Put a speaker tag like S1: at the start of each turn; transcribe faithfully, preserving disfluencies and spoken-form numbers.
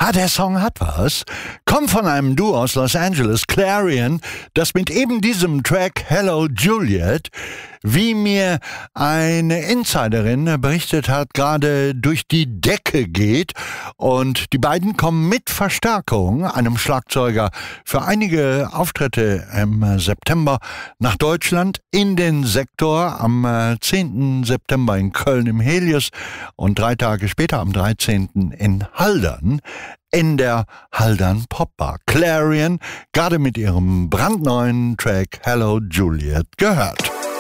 S1: Ah, der Song hat was. Kommt von einem Duo aus Los Angeles, Clarion, das mit eben diesem Track Hello Juliet, wie mir eine Insiderin berichtet hat, gerade durch die Decke geht. Und die beiden kommen mit Verstärkung, einem Schlagzeuger, für einige Auftritte im September nach Deutschland in den Sektor am zehnten September in Köln im Helios und drei Tage später am dreizehnten in Haldern in der Haldern Popbar. Clarion, gerade mit ihrem brandneuen Track Hello Juliet gehört.